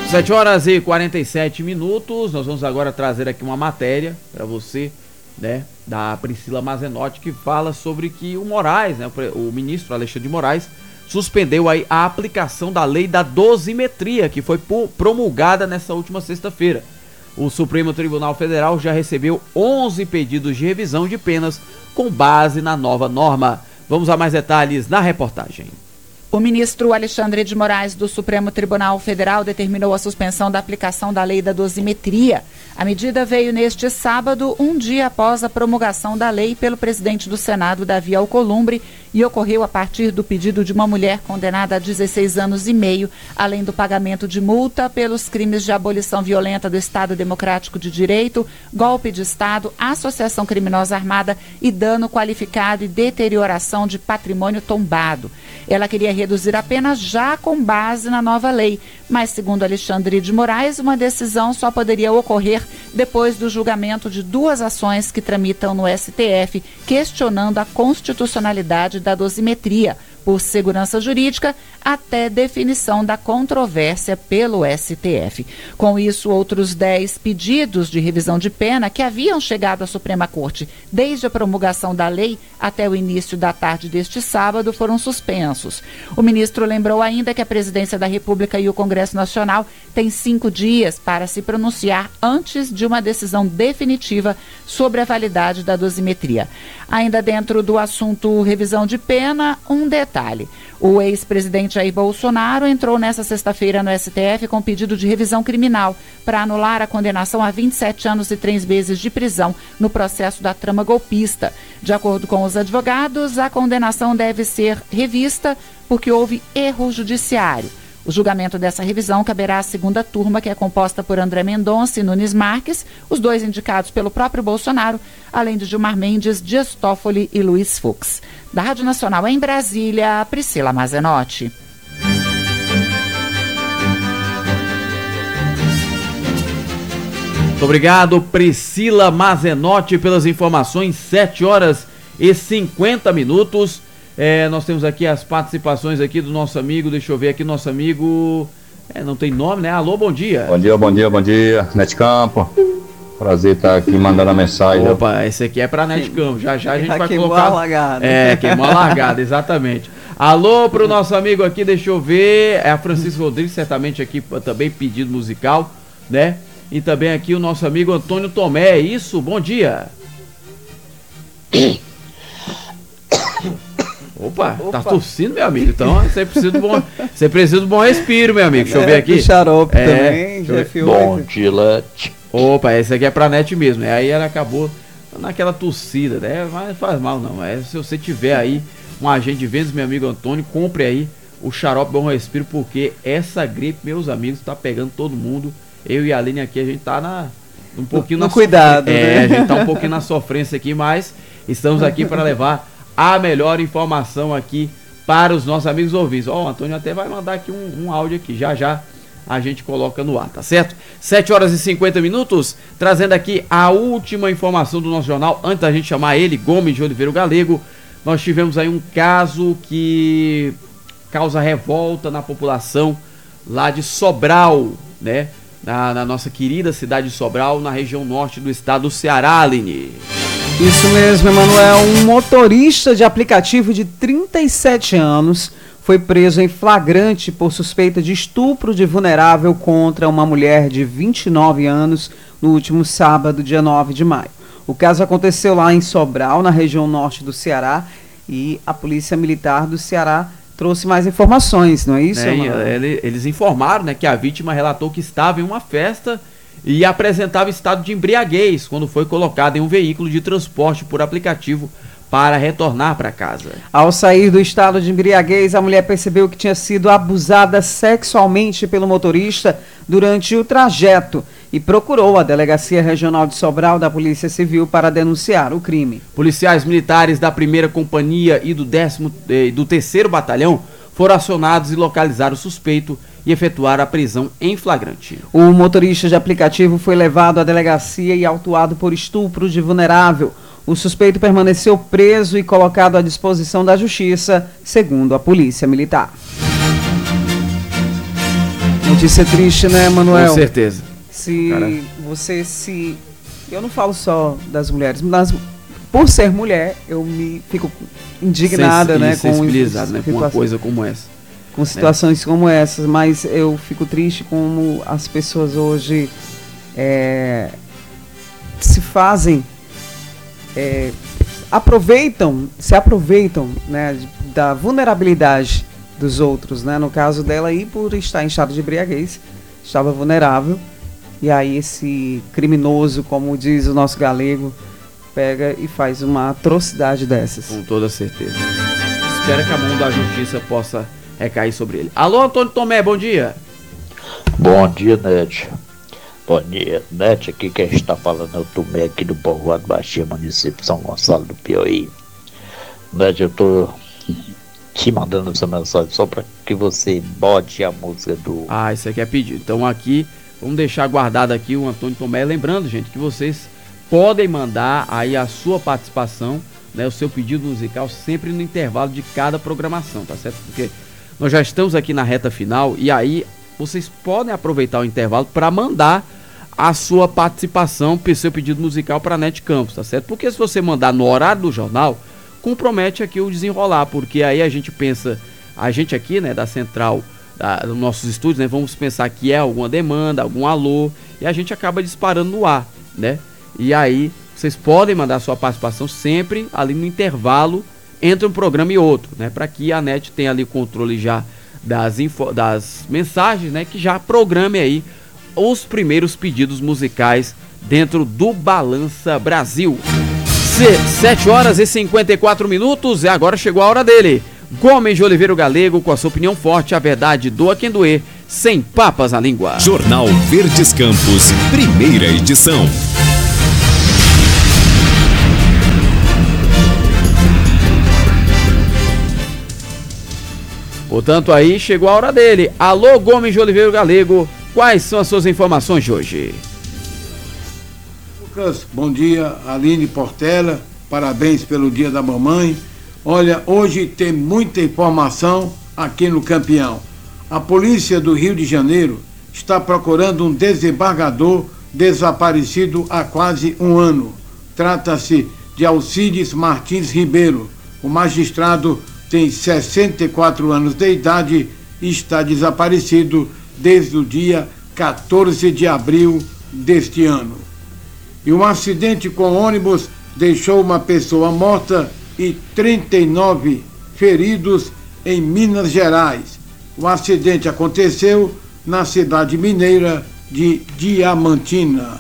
7h47. Nós vamos agora trazer aqui uma matéria para você, né, da Priscila Mazenotti, que fala sobre que o Moraes, né, o ministro Alexandre de Moraes, suspendeu aí a aplicação da lei da dosimetria, que foi promulgada nessa última sexta-feira. O Supremo Tribunal Federal já recebeu 11 pedidos de revisão de penas com base na nova norma. Vamos a mais detalhes na reportagem. O ministro Alexandre de Moraes do Supremo Tribunal Federal determinou a suspensão da aplicação da lei da dosimetria. A medida veio neste sábado, um dia após a promulgação da lei pelo presidente do Senado, Davi Alcolumbre, e ocorreu a partir do pedido de uma mulher condenada a 16 anos e meio, além do pagamento de multa pelos crimes de abolição violenta do Estado Democrático de Direito, golpe de Estado, associação criminosa armada e dano qualificado e deterioração de patrimônio tombado. Ela queria reduzir a pena já com base na nova lei, mas segundo Alexandre de Moraes, uma decisão só poderia ocorrer depois do julgamento de duas ações que tramitam no STF, questionando a constitucionalidade da dosimetria, por segurança jurídica, até definição da controvérsia pelo STF. Com isso, outros 10 pedidos de revisão de pena que haviam chegado à Suprema Corte desde a promulgação da lei até o início da tarde deste sábado foram suspensos. O ministro lembrou ainda que a Presidência da República e o Congresso Nacional têm 5 dias para se pronunciar antes de uma decisão definitiva sobre a validade da dosimetria. Ainda dentro do assunto revisão de pena, um detalhe. O ex-presidente Jair Bolsonaro entrou nesta sexta-feira no STF com pedido de revisão criminal para anular a condenação a 27 anos e 3 meses de prisão no processo da trama golpista. De acordo com os advogados, a condenação deve ser revista porque houve erro judiciário. O julgamento dessa revisão caberá à segunda turma, que é composta por André Mendonça e Nunes Marques, os dois indicados pelo próprio Bolsonaro, além de Gilmar Mendes, Dias Toffoli e Luiz Fux. Da Rádio Nacional em Brasília, Priscila Mazenotti. Muito obrigado, Priscila Mazenotti, pelas informações. 7h50. Nós temos aqui as participações aqui do nosso amigo, deixa eu ver aqui, nosso amigo, não tem nome, né? Alô, bom dia. Bom dia, Nete Campo. Prazer estar aqui mandando a mensagem. Opa, esse aqui é pra Nete Campo, já a gente vai queimou colocar... a largada. Queimou a largada, exatamente. Alô pro nosso amigo aqui, deixa eu ver, é a Francisco Rodrigues, certamente aqui também pedido musical, né? E também aqui o nosso amigo Antônio Tomé, isso, bom dia. Opa, tá tossindo, meu amigo. Então você precisa de bom respiro, meu amigo. Deixa eu ver aqui. Do xarope também. Bom dia, Lete. Opa, esse aqui é pra Nete mesmo. Aí ela acabou naquela tossida, né? Mas não faz mal, não. Se você tiver aí um agente de vendas, meu amigo Antônio, compre aí o xarope Bom Respiro, porque essa gripe, meus amigos, tá pegando todo mundo. Eu e a Aline aqui, a gente tá um pouquinho no cuidado, né? A gente tá um pouquinho na sofrência aqui, mas estamos aqui para levar a melhor informação aqui para os nossos amigos ouvintes. O Antônio até vai mandar aqui um áudio aqui, já a gente coloca no ar, tá certo? 7h50, trazendo aqui a última informação do nosso jornal, antes da gente chamar ele, Gomes de Oliveira Galego. Nós tivemos aí um caso que causa revolta na população lá de Sobral, né? Na nossa querida cidade de Sobral, na região norte do estado do Ceará, Aline. Isso mesmo, Emanuel. Um motorista de aplicativo de 37 anos foi preso em flagrante por suspeita de estupro de vulnerável contra uma mulher de 29 anos no último sábado, dia 9 de maio. O caso aconteceu lá em Sobral, na região norte do Ceará, e a Polícia Militar do Ceará trouxe mais informações, não é isso, eles informaram, né, que a vítima relatou que estava em uma festa e apresentava estado de embriaguez quando foi colocada em um veículo de transporte por aplicativo para retornar para casa. Ao sair do estado de embriaguez, a mulher percebeu que tinha sido abusada sexualmente pelo motorista durante o trajeto e procurou a Delegacia Regional de Sobral da Polícia Civil para denunciar o crime. Policiais militares da 1ª Companhia e do 3º Batalhão foram acionados e localizaram o suspeito e efetuaram a prisão em flagrante. O motorista de aplicativo foi levado à delegacia e autuado por estupro de vulnerável. O suspeito permaneceu preso e colocado à disposição da Justiça, segundo a Polícia Militar. Notícia triste, né, Manuel? Com certeza. Eu não falo só das mulheres, mas por ser mulher, eu me fico indignada, né? Sensibilizado, né? Com uma coisa como essa. Com situações como essas, mas eu fico triste como as pessoas hoje se aproveitam, né, da vulnerabilidade dos outros, né? No caso dela aí, por estar em estado de embriaguez, estava vulnerável, e aí esse criminoso, como diz o nosso galego, pega e faz uma atrocidade dessas. Com toda certeza. Espero que a mão da justiça possa recair sobre ele. Alô, Antônio Tomé, bom dia. Bom dia, Nete. Bom dia, Nete, aqui quem está falando é o Tomé aqui do Povoado Baixinho, município de São Gonçalo do Piauí. Nete, eu tô te mandando essa mensagem só para que você bote a música do... Ah, isso aqui é pedido. Então aqui, vamos deixar guardado aqui o Antônio Tomé. Lembrando, gente, que vocês podem mandar aí a sua participação, né, o seu pedido musical sempre no intervalo de cada programação, tá certo? Porque nós já estamos aqui na reta final e aí vocês podem aproveitar o intervalo para mandar a sua participação, seu pedido musical para a NET Campus, tá certo? Porque se você mandar no horário do jornal, compromete aqui o desenrolar, porque aí a gente pensa, a gente aqui, né, da central, dos nossos estúdios, né, vamos pensar que é alguma demanda, algum alô, e a gente acaba disparando no ar, né? E aí vocês podem mandar a sua participação sempre ali no intervalo entre um programa e outro, né? Para que a NET tenha ali o controle já das mensagens, né? Que já programe aí os primeiros pedidos musicais dentro do Balança Brasil. 7h54 e agora chegou a hora dele. Gomes de Oliveira Galego, com a sua opinião forte, a verdade doa quem doer, sem papas na língua. Jornal Verdes Campos, primeira edição. Portanto, aí chegou a hora dele. Alô, Gomes de Oliveira Galego, quais são as suas informações de hoje? Lucas, bom dia, Aline Portela, parabéns pelo dia da mamãe. Olha, hoje tem muita informação aqui no Campeão. A polícia do Rio de Janeiro está procurando um desembargador desaparecido há quase um ano. Trata-se de Alcides Martins Ribeiro. O magistrado tem 64 anos de idade e está desaparecido desde o dia 14 de abril deste ano. E um acidente com ônibus deixou uma pessoa morta e 39 feridos em Minas Gerais. O acidente aconteceu na cidade mineira de Diamantina.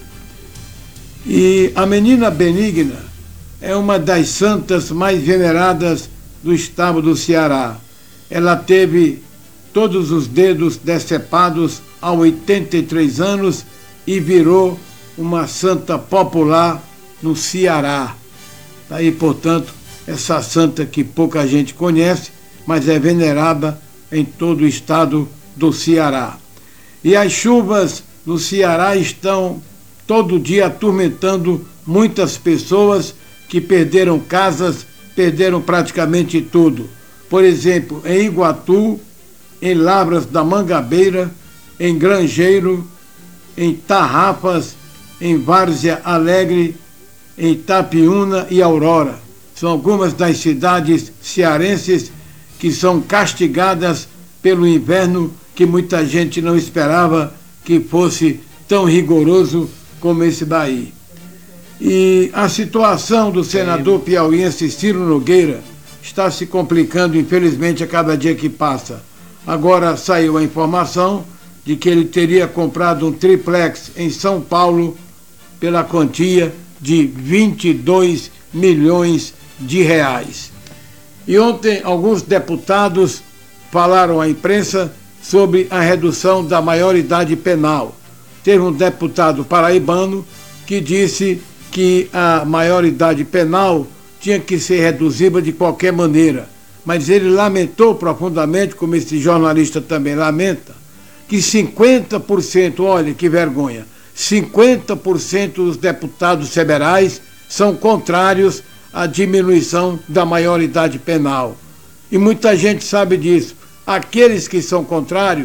E a menina Benigna é uma das santas mais veneradas do estado do Ceará. Ela teve todos os dedos decepados aos 83 anos e virou uma santa popular no Ceará. Daí, portanto, essa santa que pouca gente conhece, mas é venerada em todo o estado do Ceará. E as chuvas no Ceará estão todo dia atormentando muitas pessoas que perderam casas, perderam praticamente tudo. Por exemplo, em Iguatu, em Lavras da Mangabeira, em Grangeiro, em Tarrafas, em Várzea Alegre, em Itapiúna e Aurora. São algumas das cidades cearenses que são castigadas pelo inverno que muita gente não esperava que fosse tão rigoroso como esse daí. E a situação do senador piauiense Ciro Nogueira está se complicando, infelizmente, a cada dia que passa. Agora saiu a informação de que ele teria comprado um triplex em São Paulo pela quantia de 22 milhões de reais. E ontem alguns deputados falaram à imprensa sobre a redução da maioridade penal. Teve um deputado paraibano que disse que a maioridade penal tinha que ser reduzida de qualquer maneira. Mas ele lamentou profundamente, como esse jornalista também lamenta, que 50%, olha que vergonha, 50% dos deputados federais são contrários à diminuição da maioridade penal. E muita gente sabe disso. Aqueles que são contrários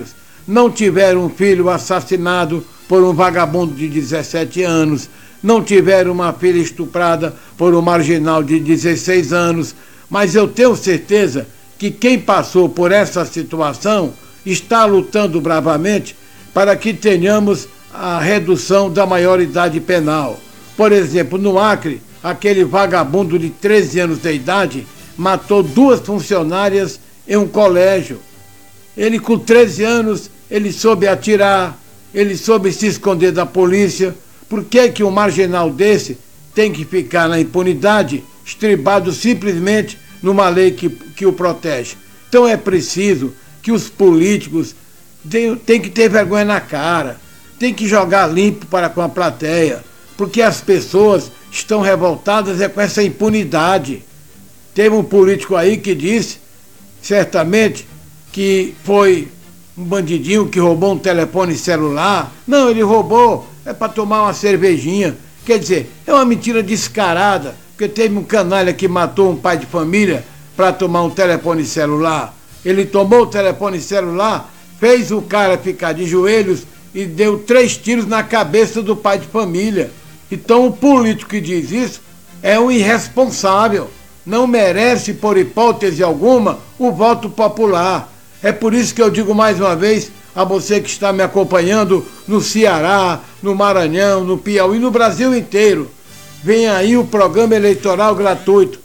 não tiveram um filho assassinado por um vagabundo de 17 anos, não tiveram uma filha estuprada por um marginal de 16 anos, mas eu tenho certeza que quem passou por essa situação está lutando bravamente para que tenhamos a redução da maioridade penal. Por exemplo, no Acre, aquele vagabundo de 13 anos de idade matou 2 funcionárias em um colégio. Ele, com 13 anos, ele soube atirar, ele soube se esconder da polícia. Por que um marginal desse tem que ficar na impunidade, estribado simplesmente numa lei que o protege? Então é preciso que os políticos tenham que ter vergonha na cara, tem que jogar limpo para com a plateia, porque as pessoas estão revoltadas com essa impunidade. Teve um político aí que disse, certamente, que foi um bandidinho que roubou um telefone celular. Não, ele roubou, é para tomar uma cervejinha. Quer dizer, é uma mentira descarada, porque teve um canalha que matou um pai de família para tomar um telefone celular. Ele tomou o telefone celular, fez o cara ficar de joelhos e deu 3 tiros na cabeça do pai de família. Então o político que diz isso é um irresponsável, não merece, por hipótese alguma, o voto popular. É por isso que eu digo mais uma vez a você que está me acompanhando no Ceará, no Maranhão, no Piauí, no Brasil inteiro. Vem aí o programa eleitoral gratuito.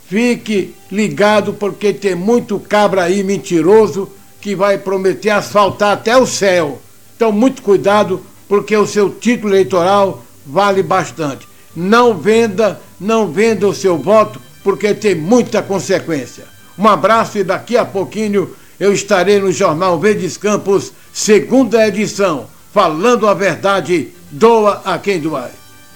Fique ligado, porque tem muito cabra aí mentiroso que vai prometer asfaltar até o céu. Então, muito cuidado, porque o seu título eleitoral vale bastante. Não venda o seu voto, porque tem muita consequência. Um abraço e daqui a pouquinho eu estarei no Jornal Verdes Campos, 2ª edição, falando a verdade, doa a quem doar.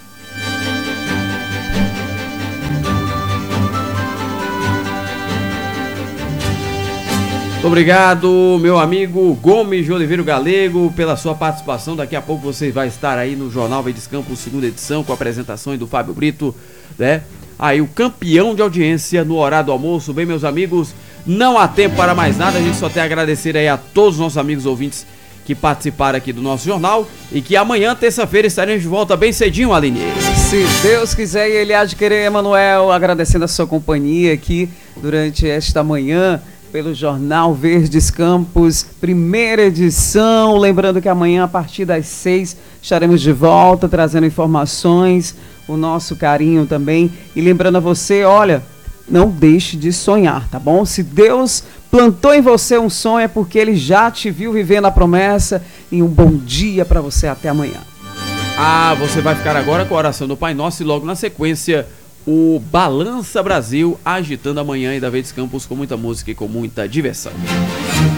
Muito obrigado, meu amigo Gomes de Oliveira Galego, pela sua participação. Daqui a pouco você vai estar aí no Jornal Verdes Campos, 2ª edição, com a apresentação do Fábio Brito, né? Aí o campeão de audiência no horário do almoço. Bem, meus amigos, não há tempo para mais nada. A gente só tem a agradecer aí a todos os nossos amigos ouvintes que participaram aqui do nosso jornal, e que amanhã, terça-feira, estaremos de volta bem cedinho, Aline. Se Deus quiser e Ele há de querer, Emanuel, agradecendo a sua companhia aqui durante esta manhã pelo Jornal Verdes Campos, 1ª edição. Lembrando que amanhã, a partir das 6, estaremos de volta trazendo informações, o nosso carinho também. E lembrando a você, olha, não deixe de sonhar, tá bom? Se Deus plantou em você um sonho, é porque Ele já te viu vivendo a promessa. E um bom dia para você, até amanhã. Você vai ficar agora com a oração do Pai Nosso e logo na sequência o Balança Brasil, agitando amanhã, e da Verdes Campos, com muita música e com muita diversão.